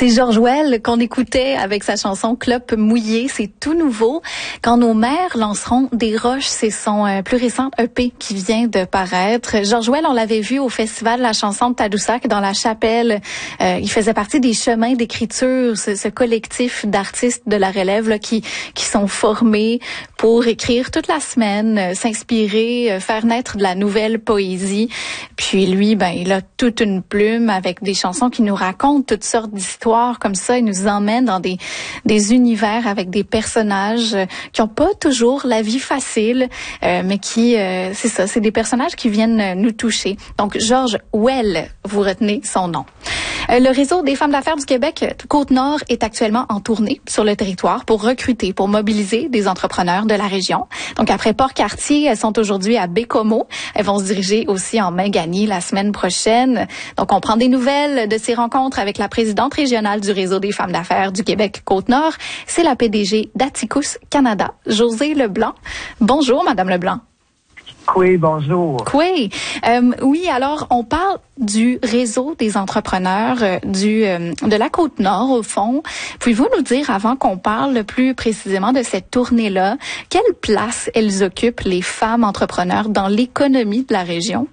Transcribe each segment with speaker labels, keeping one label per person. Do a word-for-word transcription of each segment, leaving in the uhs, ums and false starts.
Speaker 1: C'est George Well qu'on écoutait avec sa chanson Clope mouillée. C'est tout nouveau. Quand nos mères lanceront des roches, c'est son euh, plus récent E P qui vient de paraître. George Well, on l'avait vu au Festival de la chanson de Tadoussac dans la chapelle. Euh, il faisait partie des chemins d'écriture, ce, ce collectif d'artistes de la relève là, qui, qui sont formés pour écrire toute la semaine, euh, s'inspirer, euh, faire naître de la nouvelle poésie. Puis lui, ben, il a toute une plume avec des chansons qui nous racontent toutes sortes d'histoires comme ça. Il nous emmène dans des, des univers avec des personnages euh, qui ont pas toujours la vie facile, euh, mais qui, euh, c'est ça, c'est des personnages qui viennent nous toucher. Donc, George Well, vous retenez son nom. Euh, le réseau des femmes d'affaires du Québec Côte-Nord est actuellement en tournée sur le territoire pour recruter, pour mobiliser des entrepreneurs de la région. Donc, après Port-Cartier, elles sont aujourd'hui à Bécomo. Elles vont se diriger aussi en Mingani la semaine prochaine. Donc, on prend des nouvelles de ces rencontres avec la présidente régionale du réseau des femmes d'affaires du Québec Côte-Nord. C'est la P D G d'Atticus Canada, Josée Leblanc. Bonjour, Madame Leblanc.
Speaker 2: Oui, bonjour.
Speaker 1: Oui, euh, oui. Alors, on parle du réseau des entrepreneurs euh, du euh, de la Côte-Nord, au fond. Pouvez-vous nous dire, avant qu'on parle plus précisément de cette tournée-là, quelle place elles occupent, les femmes entrepreneurs, dans l'économie de la région?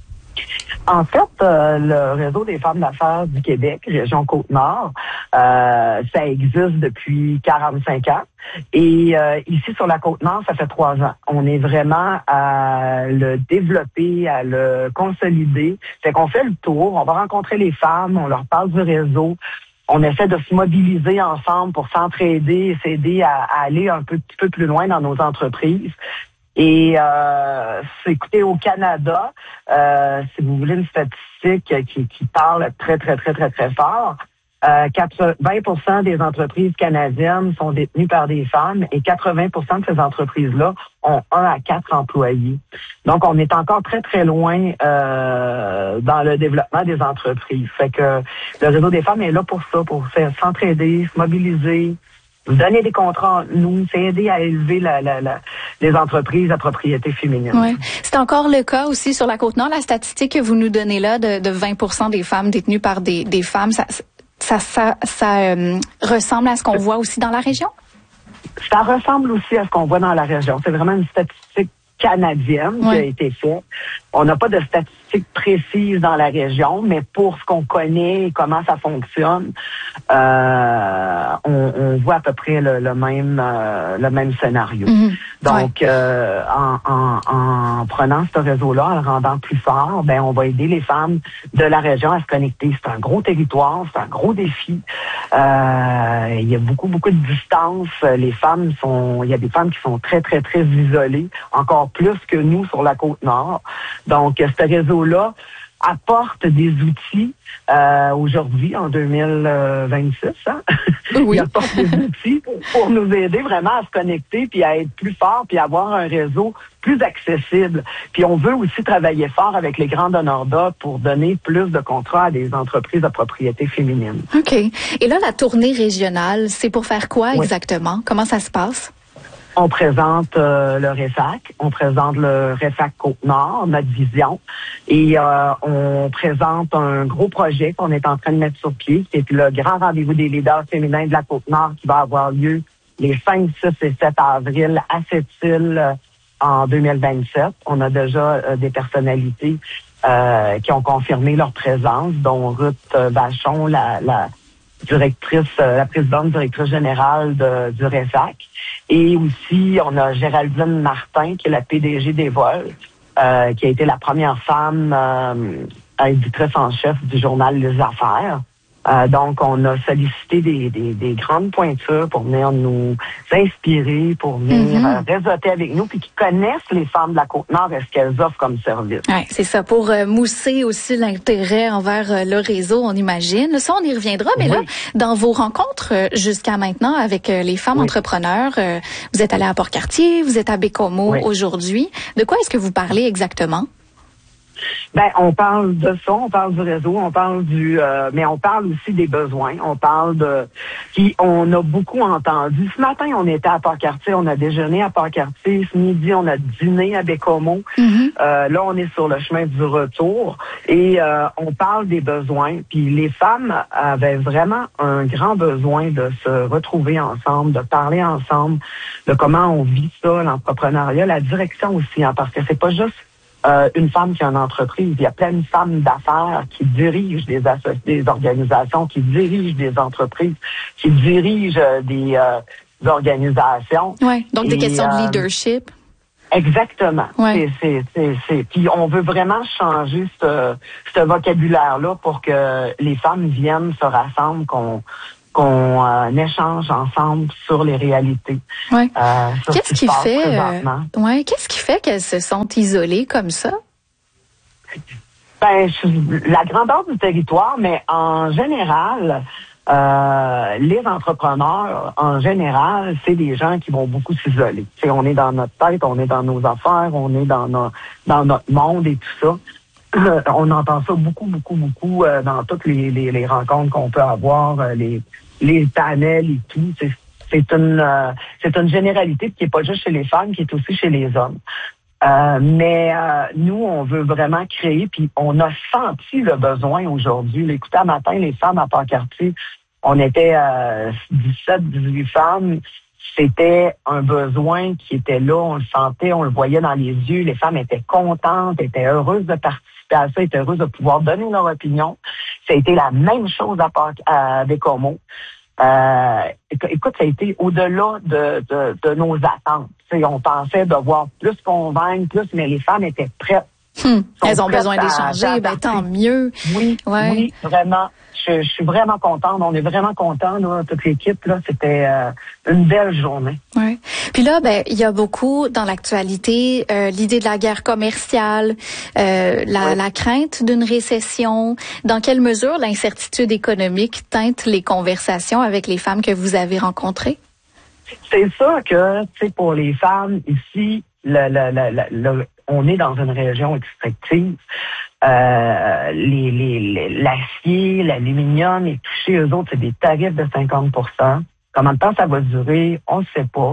Speaker 2: En fait, euh, le réseau des femmes d'affaires du Québec, région Côte-Nord, euh, ça existe depuis quarante-cinq ans. Et euh, ici, sur la Côte-Nord, ça fait trois ans. On est vraiment à le développer, à le consolider. Fait qu'on fait le tour, on va rencontrer les femmes, on leur parle du réseau. On essaie de se mobiliser ensemble pour s'entraider et s'aider à, à aller un peu, petit peu plus loin dans nos entreprises. Et euh, c'est, écoutez, au Canada, euh, si vous voulez une statistique qui, qui parle très, très, très, très, très fort, euh, quatre-vingts pour cent des entreprises canadiennes sont détenues par des femmes et quatre-vingts pour cent de ces entreprises-là ont un à quatre employés. Donc, on est encore très, très loin euh, dans le développement des entreprises. Fait que le réseau des femmes est là pour ça, pour faire s'entraider, se mobiliser, donner des contrats, nous, c'est aider à élever la, la, la, les entreprises à propriété féminine.
Speaker 1: Oui. C'est encore le cas aussi sur la Côte-Nord. La statistique que vous nous donnez là de, de vingt pour cent des femmes détenues par des, des femmes, ça, ça, ça, ça euh, ressemble à ce qu'on voit aussi dans la région?
Speaker 2: Ça ressemble aussi à ce qu'on voit dans la région. C'est vraiment une statistique canadienne oui. qui a été faite. On n'a pas de statistiques précises dans la région, mais pour ce qu'on connaît et comment ça fonctionne, euh, on, on voit à peu près le, le même euh, le même scénario. Mm-hmm. Donc, ouais. euh, en, en, en prenant ce réseau-là, en le rendant plus fort, ben on va aider les femmes de la région à se connecter. C'est un gros territoire, c'est un gros défi. Euh, il y a beaucoup, beaucoup de distance. Les femmes sont, il y a des femmes qui sont très, très, très isolées, encore plus que nous sur la Côte-Nord. Donc, ce réseau-là apporte des outils euh, aujourd'hui, en deux mille vingt-six. Hein? Oui. Il apporte des outils pour, pour nous aider vraiment à se connecter, puis à être plus fort, puis avoir un réseau plus accessible. Puis on veut aussi travailler fort avec les grands donneurs d'ordre pour donner plus de contrats à des entreprises de propriété féminine.
Speaker 1: OK. Et là, la tournée régionale, c'est pour faire quoi oui. exactement? Comment ça se passe?
Speaker 2: On présente euh, le REFAC, on présente le REFAC Côte-Nord, notre vision, et euh, on présente un gros projet qu'on est en train de mettre sur pied, qui est le grand rendez-vous des leaders féminins de la Côte-Nord qui va avoir lieu les cinq, six et sept avril à Sept-Îles euh, en deux mille vingt-sept. On a déjà euh, des personnalités euh, qui ont confirmé leur présence, dont Ruth euh, Vachon, la... la directrice, euh, la présidente directrice générale de, du REFAC. Et aussi, on a Géraldine Martin, qui est la P D G des Vols, euh, qui a été la première femme euh, éditrice en chef du journal Les Affaires. Euh, donc, on a sollicité des, des, des grandes pointures pour venir nous inspirer, pour venir mm-hmm. euh, réseauter avec nous, puis qui connaissent les femmes de la Côte-Nord et ce qu'elles offrent comme service.
Speaker 1: Oui, c'est ça, pour euh, mousser aussi l'intérêt envers euh, le réseau, on imagine. Ça, on y reviendra, mais oui. là, dans vos rencontres euh, jusqu'à maintenant avec euh, les femmes oui. entrepreneurs, euh, vous êtes allé à Port-Cartier, vous êtes à Bécomo oui. aujourd'hui. De quoi est-ce que vous parlez exactement?
Speaker 2: Ben, on parle de ça, on parle du réseau, on parle du, euh, mais on parle aussi des besoins. On parle de, puis on a beaucoup entendu. Ce matin, on était à Port-Cartier, on a déjeuné à Port-Cartier. Ce midi, on a dîné à Bécomo. Mm-hmm. Euh, là, on est sur le chemin du retour et euh, on parle des besoins. Puis les femmes avaient vraiment un grand besoin de se retrouver ensemble, de parler ensemble, de comment on vit ça, l'entrepreneuriat, la direction aussi, hein, parce que c'est pas juste Euh, une femme qui a une entreprise. Il y a plein de femmes d'affaires qui dirigent des, asso- des organisations, qui dirigent des entreprises, qui dirigent euh, des, euh, des organisations.
Speaker 1: Oui, donc
Speaker 2: Et,
Speaker 1: des questions
Speaker 2: euh,
Speaker 1: de leadership.
Speaker 2: Exactement.
Speaker 1: Ouais.
Speaker 2: C'est, c'est, c'est, c'est. Puis on veut vraiment changer ce, ce vocabulaire-là pour que les femmes viennent se rassemblent, qu'on qu'on euh, échange ensemble sur les réalités.
Speaker 1: Ouais.
Speaker 2: Euh,
Speaker 1: qu'est-ce
Speaker 2: ce qui,
Speaker 1: qui fait euh, ouais, qu'est-ce qui fait qu'elles se sentent isolées comme ça?
Speaker 2: Ben, la grandeur du territoire, mais en général, euh, les entrepreneurs, en général, c'est des gens qui vont beaucoup s'isoler. T'sais, on est dans notre tête, on est dans nos affaires, on est dans nos, dans notre monde et tout ça. Euh, on entend ça beaucoup, beaucoup, beaucoup euh, dans toutes les, les, les rencontres qu'on peut avoir, euh, les, les panels et tout. C'est, c'est une euh, c'est une généralité qui est pas juste chez les femmes, qui est aussi chez les hommes. Euh, mais euh, nous, on veut vraiment créer, puis on a senti le besoin aujourd'hui. Écoutez, à matin, les femmes à Port-Cartier, on était euh, dix-sept, dix-huit femmes. C'était un besoin qui était là, on le sentait, on le voyait dans les yeux. Les femmes étaient contentes, étaient heureuses de participer à ça, étaient heureuses de pouvoir donner leur opinion. Ça a été la même chose à, à Bécomo. Euh, écoute, ça a été au-delà de, de, de nos attentes. T'sais, on pensait devoir plus convaincre, plus, mais les femmes étaient prêtes.
Speaker 1: Hum, elles ont besoin d'échanger, ben tant mieux.
Speaker 2: Oui,
Speaker 1: ouais.
Speaker 2: oui, vraiment. Je, je suis vraiment contente. On est vraiment contents, là, toute l'équipe. Là, c'était euh, une belle journée.
Speaker 1: Ouais. Puis là, ben, il y a beaucoup dans l'actualité euh, l'idée de la guerre commerciale, euh, la, ouais. la crainte d'une récession. Dans quelle mesure l'incertitude économique teinte les conversations avec les femmes que vous avez rencontrées?
Speaker 2: C'est ça que, tu sais, pour les femmes ici, le, le, le, le, on est dans une région extractive. Euh, les, les, les, l'acier, l'aluminium est touché, eux autres, c'est des tarifs de cinquante pour cent. Combien de temps ça va durer? On ne sait pas.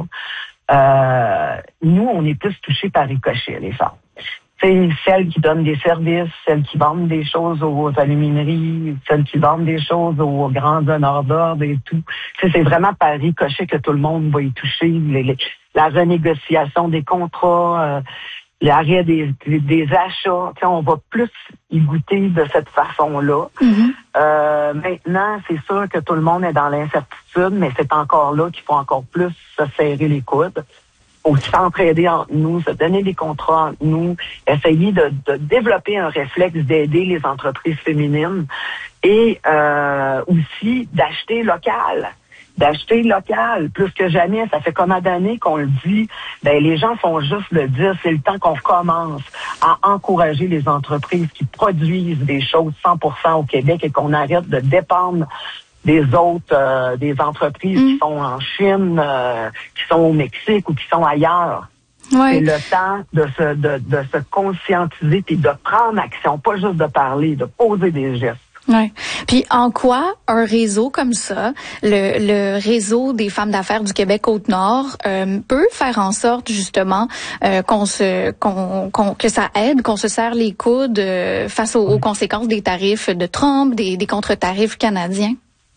Speaker 2: Euh, nous, on est plus touchés par ricochet, les femmes. C'est celles qui donnent des services, celles qui vendent des choses aux alumineries, celles qui vendent des choses aux grands donneurs d'ordre et tout. T'sais, c'est vraiment par ricochet que tout le monde va y toucher. Les, les, la renégociation des contrats, euh, l'arrêt des, des, des achats, on va plus y goûter de cette façon-là. Mm-hmm. Euh, maintenant, c'est sûr que tout le monde est dans l'incertitude, mais c'est encore là qu'il faut encore plus se serrer les coudes. Faut s'entraider entre nous, se donner des contrats entre nous, essayer de, de développer un réflexe d'aider les entreprises féminines et euh, aussi d'acheter local. D'acheter local, plus que jamais. Ça fait combien d'années qu'on le dit? Ben, les gens font juste le dire. C'est le temps qu'on commence à encourager les entreprises qui produisent des choses cent pour cent au Québec et qu'on arrête de dépendre des autres, euh, des entreprises mmh. qui sont en Chine, euh, qui sont au Mexique ou qui sont ailleurs. Ouais. C'est le temps de se, de, de se conscientiser et de prendre action, pas juste de parler, de poser des gestes.
Speaker 1: Ouais. Puis en quoi un réseau comme ça, le, le réseau des femmes d'affaires du Québec Côte-Nord, euh, peut faire en sorte justement euh, qu'on se, qu'on, qu'on, que ça aide, qu'on se serre les coudes euh, face aux, aux conséquences des tarifs de Trump, des, des contre-tarifs canadiens?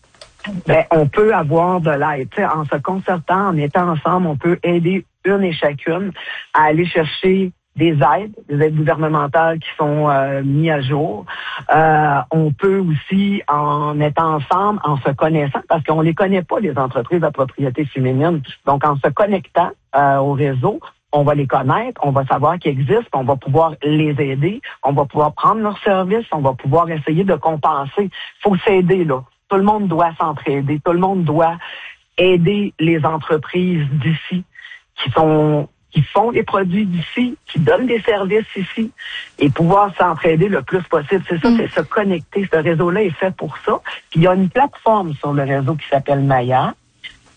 Speaker 2: Ben, on peut avoir de l'aide. T'sais, en se concertant, en étant ensemble, on peut aider une et chacune à aller chercher des aides, des aides gouvernementales qui sont euh, mises à jour. Euh, on peut aussi, en étant ensemble, en se connaissant, parce qu'on les connaît pas, les entreprises à propriété féminine. Donc, en se connectant euh, au réseau, on va les connaître, on va savoir qu'ils existent, on va pouvoir les aider, on va pouvoir prendre leurs services, on va pouvoir essayer de compenser. Il faut s'aider, là. Tout le monde doit s'entraider. Tout le monde doit aider les entreprises d'ici qui sont qui font des produits d'ici, qui donnent des services ici, et pouvoir s'entraider le plus possible. C'est ça, mmh. c'est se connecter. Ce réseau-là est fait pour ça. Puis il y a une plateforme sur le réseau qui s'appelle Maya,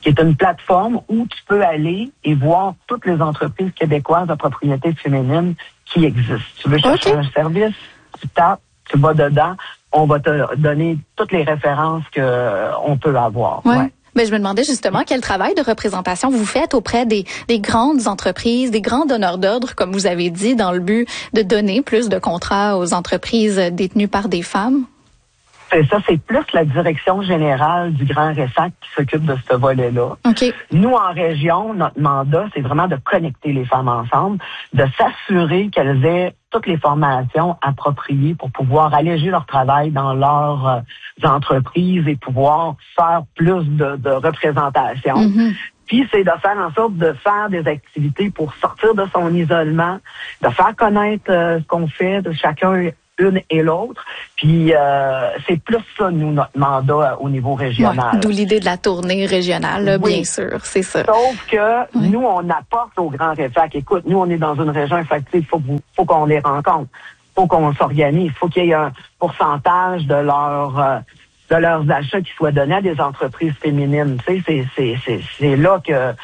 Speaker 2: qui est une plateforme où tu peux aller et voir toutes les entreprises québécoises de propriété féminine qui existent. Tu veux chercher okay. un service, tu tapes, tu vas dedans, on va te donner toutes les références qu'on peut avoir.
Speaker 1: Ouais.
Speaker 2: Ouais.
Speaker 1: Ben, je me demandais justement quel travail de représentation vous faites auprès des, des grandes entreprises, des grands donneurs d'ordre, comme vous avez dit, dans le but de donner plus de contrats aux entreprises détenues par des femmes?
Speaker 2: C'est ça, c'est plus la direction générale du Grand Ressac qui s'occupe de ce volet-là.
Speaker 1: Okay.
Speaker 2: Nous, en région, notre mandat, c'est vraiment de connecter les femmes ensemble, de s'assurer qu'elles aient toutes les formations appropriées pour pouvoir alléger leur travail dans leurs euh, entreprises et pouvoir faire plus de, de représentation. Mm-hmm. Puis, c'est de faire en sorte de faire des activités pour sortir de son isolement, de faire connaître euh, ce qu'on fait de chacun une et l'autre. Puis, euh, c'est plus ça, nous, notre mandat au niveau régional.
Speaker 1: Ouais, d'où l'idée de la tournée régionale, là, oui. Bien sûr, c'est ça.
Speaker 2: Sauf que
Speaker 1: oui.
Speaker 2: nous, on apporte au Grand Ressac. Écoute, nous, on est dans une région effective. Il faut, faut qu'on les rencontre. Il faut qu'on s'organise. Il faut qu'il y ait un pourcentage de leur... Euh, de leurs achats qui soient donnés à des entreprises féminines. Tu sais, c'est, c'est, c'est, c'est là que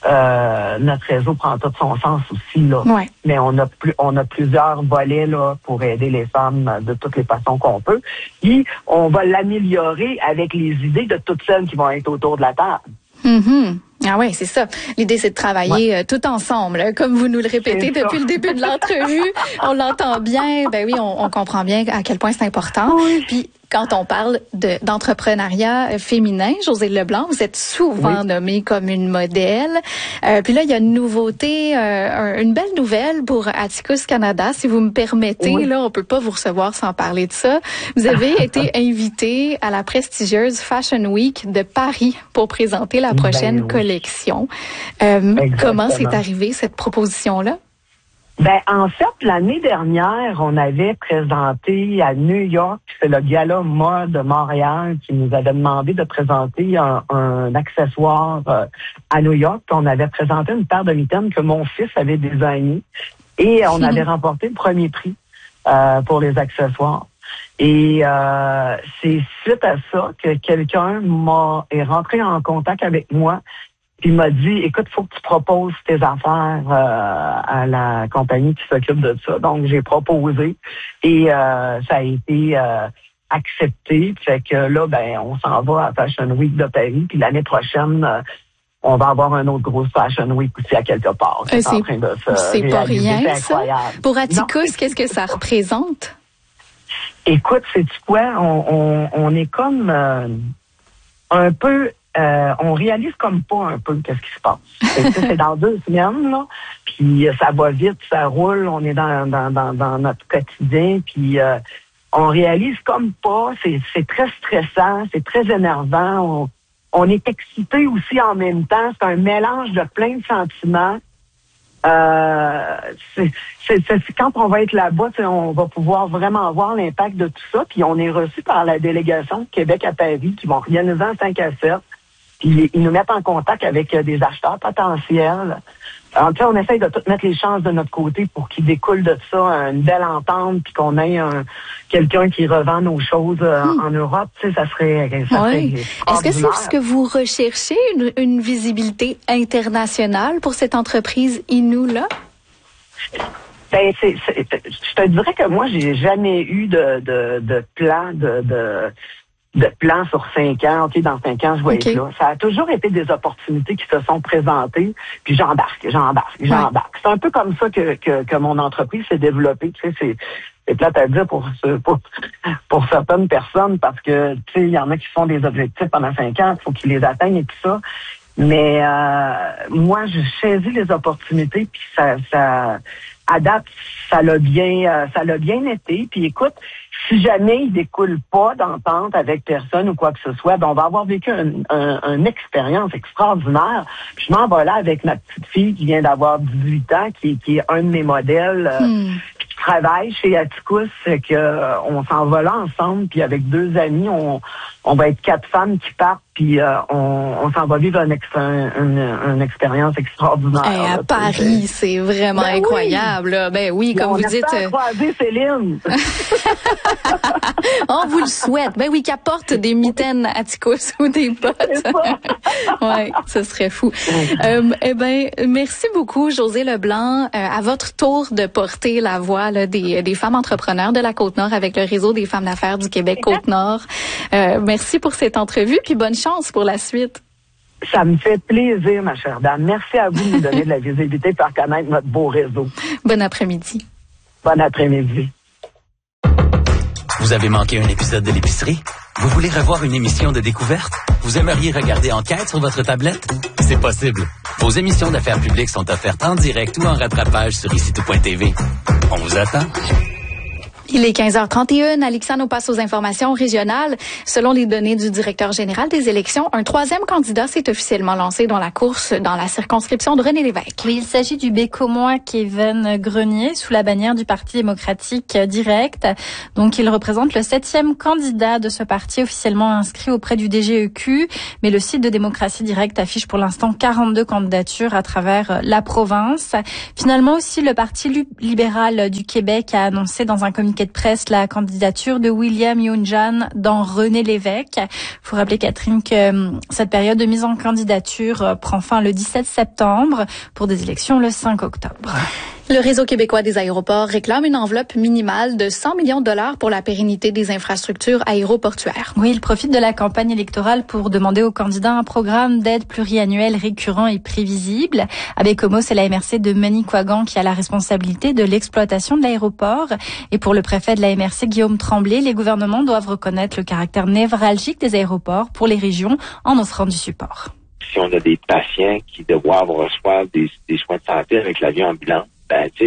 Speaker 2: euh, notre réseau prend tout son sens aussi, là.
Speaker 1: Ouais.
Speaker 2: Mais on a plus, on a plusieurs volets, là, pour aider les femmes de toutes les façons qu'on peut. Puis, on va l'améliorer avec les idées de toutes celles qui vont être autour de la table.
Speaker 1: Mm-hmm. Ah oui, c'est ça. L'idée, c'est de travailler ouais. euh, tout ensemble, hein, comme vous nous le répétez c'est depuis ça. Le début de l'entrevue. On l'entend bien. Ben oui, on, on comprend bien à quel point c'est important. Oui. Puis, quand on parle de, d'entrepreneuriat féminin, Josée Leblanc, vous êtes souvent oui. nommée comme une modèle. Euh, puis là, il y a une nouveauté, euh, une belle nouvelle pour Atticus Canada, si vous me permettez. Oui. Là, on peut pas vous recevoir sans parler de ça. Vous avez été invitée à la prestigieuse Fashion Week de Paris pour présenter la prochaine ben, oui. collection. Euh, comment c'est arrivé, cette proposition-là?
Speaker 2: Ben, en fait, l'année dernière, on avait présenté à New York, c'est le Gala Mode de Montréal qui nous avait demandé de présenter un, un accessoire euh, à New York. On avait présenté une paire de mitaines que mon fils avait designées et on mmh. avait remporté le premier prix euh, pour les accessoires. Et euh, c'est suite à ça que quelqu'un m'a est rentré en contact avec moi. Il m'a dit, écoute, faut que tu proposes tes affaires euh, à la compagnie qui s'occupe de ça. Donc, j'ai proposé et euh, ça a été euh, accepté. Fait que là, ben, on s'en va à Fashion Week de Paris. Puis l'année prochaine, euh, on va avoir un autre gros Fashion Week aussi à quelque part.
Speaker 1: C'est, c'est, en train de se c'est pas rien, c'est incroyable. Ça. Pour Atticus, qu'est-ce que ça représente?
Speaker 2: Écoute, sais-tu quoi? On, on, on est comme euh, un peu... Euh, on réalise comme pas un peu qu'est-ce qui se passe. C'est, c'est dans deux semaines, là, puis ça va vite, ça roule, on est dans, dans, dans, dans notre quotidien, puis euh, on réalise comme pas, c'est, c'est très stressant, c'est très énervant, on, on est excité aussi en même temps, c'est un mélange de plein de sentiments. Euh, c'est, c'est, c'est, quand on va être là-bas, on va pouvoir vraiment voir l'impact de tout ça, puis on est reçu par la délégation de Québec à Paris qui vont organiser un cinq à sept. Ils, ils nous mettent en contact avec des acheteurs potentiels. En fait, on essaye de tout mettre les chances de notre côté pour qu'il découle de ça une belle entente, puis qu'on ait un, quelqu'un qui revend nos choses euh, hmm. en Europe. Tu sais, ça serait... Ça
Speaker 1: oui. serait Est-ce que c'est ce que vous recherchez, une, une visibilité internationale pour cette entreprise Inou-là?
Speaker 2: Ben, c'est, c'est, je te dirais que moi, j'ai jamais eu de, de, de plan de... de de plan sur cinq ans, OK, dans cinq ans, je vais okay. être là. Ça a toujours été des opportunités qui se sont présentées, puis j'embarque, j'embarque, ouais. j'embarque. C'est un peu comme ça que, que, que mon entreprise s'est développée. Tu sais, c'est, c'est plate à dire pour, pour, pour certaines personnes, parce que, tu sais, il y en a qui font des objectifs pendant cinq ans, il faut qu'ils les atteignent et tout ça. Mais euh, moi, je saisis les opportunités, puis ça... ça à date, ça l'a bien, euh, ça l'a bien été. Puis écoute, si jamais il découle pas d'entente avec personne ou quoi que ce soit, ben on va avoir vécu une un, un expérience extraordinaire. Puis je m'en vais là avec ma petite fille qui vient d'avoir dix-huit ans, qui, qui est un de mes modèles, euh, hmm. puis qui travaille chez Atticus, c'est que euh, on s'en va là ensemble. Puis avec deux amis, on, on va être quatre femmes qui partent puis euh, on, on s'en va vivre une, ex- une, une, une expérience extraordinaire.
Speaker 1: Hey, à
Speaker 2: là,
Speaker 1: Paris, c'est vraiment
Speaker 2: ben
Speaker 1: incroyable. Là. Ben oui, comme
Speaker 2: on
Speaker 1: vous dites.
Speaker 2: On croiser Céline.
Speaker 1: On vous le souhaite. Ben oui, qu'apporte des mitaines Atticus ou des bottes. Ouais, ce serait fou. Euh, eh ben, merci beaucoup, Josée Leblanc. Euh, à votre tour de porter la voix là, des, des femmes entrepreneurs de la Côte-Nord avec le réseau des femmes d'affaires du Québec Côte-Nord. Euh, merci pour cette entrevue, puis bonne chance pour la suite.
Speaker 2: Ça me fait plaisir, ma chère dame. Merci à vous de nous donner de la visibilité pour connaître notre beau réseau.
Speaker 1: Bon après-midi.
Speaker 2: Bon après-midi.
Speaker 3: Vous avez manqué un épisode de l'épicerie? Vous voulez revoir une émission de découverte? Vous aimeriez regarder Enquête sur votre tablette? C'est possible. Vos émissions d'affaires publiques sont offertes en direct ou en rattrapage sur ici tout point t v. On vous attend.
Speaker 1: Il est quinze heures trente et une. Alexandre, on passe aux informations régionales. Selon les données du directeur général des élections, un troisième candidat s'est officiellement lancé dans la course dans la circonscription de René-Lévesque.
Speaker 4: Oui, il s'agit du Bécomois Kevin Grenier, sous la bannière du Parti démocratique direct. Donc, il représente le septième candidat de ce parti officiellement inscrit auprès du D G E Q. Mais le site de Démocratie Directe affiche pour l'instant quarante-deux candidatures à travers la province. Finalement aussi, le Parti libéral du Québec a annoncé dans un communiqué de presse la candidature de William Younjan dans René-Lévesque. Il faut rappeler, Catherine, que cette période de mise en candidature prend fin le dix-sept septembre pour des élections le cinq octobre.
Speaker 1: Le Réseau québécois des aéroports réclame une enveloppe minimale de cent millions de dollars pour la pérennité des infrastructures aéroportuaires.
Speaker 4: Oui, il profite de la campagne électorale pour demander aux candidats un programme d'aide pluriannuel récurrent et prévisible. À Bécomo, c'est la M R C de Manicouagan qui a la responsabilité de l'exploitation de l'aéroport. Et pour le préfet de la M R C, Guillaume Tremblay, les gouvernements doivent reconnaître le caractère névralgique des aéroports pour les régions en offrant du support.
Speaker 5: Si on a des patients qui doivent recevoir des, des soins de santé avec l'avion ambulant, ben, tu sais,